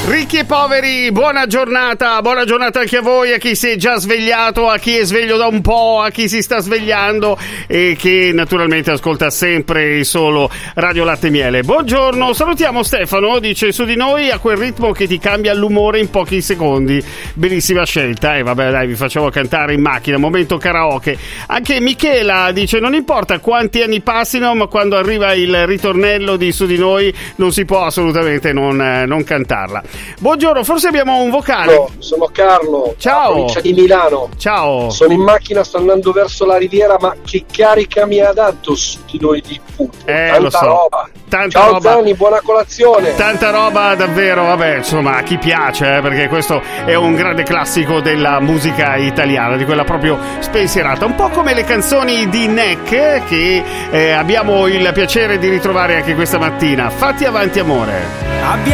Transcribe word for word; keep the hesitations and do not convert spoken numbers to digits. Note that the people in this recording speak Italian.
Ricchi e poveri, buona giornata, buona giornata anche a voi, a chi si è già svegliato, a chi è sveglio da un po', a chi si sta svegliando e che naturalmente ascolta sempre e solo Radio Latte e Miele. Buongiorno, salutiamo Stefano, dice su di noi a quel ritmo che ti cambia l'umore in pochi secondi. Bellissima scelta, e eh, vabbè dai, vi facciamo cantare in macchina, momento karaoke. Anche Michela dice non importa quanti anni passino, ma quando arriva il ritornello di su di noi non si può assolutamente non, eh, non cantarla. Buongiorno, forse abbiamo un vocale. No, sono Carlo, ciao, provincia di Milano. Ciao. Sono in macchina, sto andando verso la riviera, ma che carica mi ha dato su di noi di puto. Eh, Tanta lo so. roba. Tanta Ciao roba. Zanni, buona colazione. Tanta roba davvero, vabbè, insomma, a chi piace, eh, perché questo è un grande classico della musica italiana, di quella proprio spensierata, un po' come le canzoni di Neck eh, che eh, abbiamo il piacere di ritrovare anche questa mattina. Fatti avanti amore. Abbia